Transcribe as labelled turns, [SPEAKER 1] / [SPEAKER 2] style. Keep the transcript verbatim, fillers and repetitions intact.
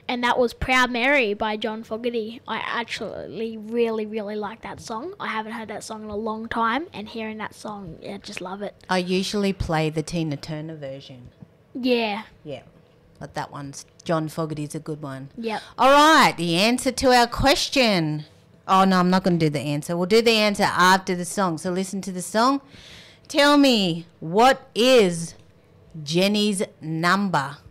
[SPEAKER 1] and that was Proud Mary by John Fogerty. I actually really, really like that song. I haven't heard that song in a long time, and hearing that song, I just love it.
[SPEAKER 2] I usually play the Tina Turner version.
[SPEAKER 1] Yeah.
[SPEAKER 2] Yeah, but that one's John Fogerty's a good one.
[SPEAKER 1] Yep.
[SPEAKER 2] All right, the answer to our question. Oh, no, I'm not going to do the answer. We'll do the answer after the song. So listen to the song. Tell me, what is Jenny's number?